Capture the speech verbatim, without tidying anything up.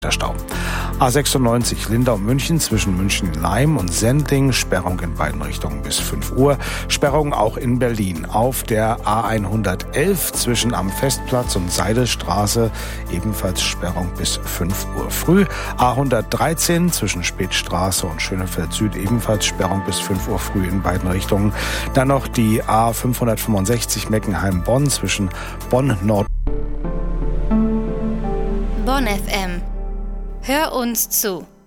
Der Stau. A sechsundneunzig Lindau-München zwischen München-Leim und Sendling, Sperrung in beiden Richtungen bis fünf Uhr. Sperrung auch in Berlin. Auf der A hundertelf zwischen am Festplatz und Seidelstraße ebenfalls Sperrung bis fünf Uhr früh. A hundertdreizehn zwischen Spätstraße und Schönefeld Süd ebenfalls Sperrung bis fünf Uhr früh in beiden Richtungen. Dann noch die A fünfhundertfünfundsechzig Meckenheim-Bonn zwischen Bonn-Nord. Bonn F M. Hör uns zu.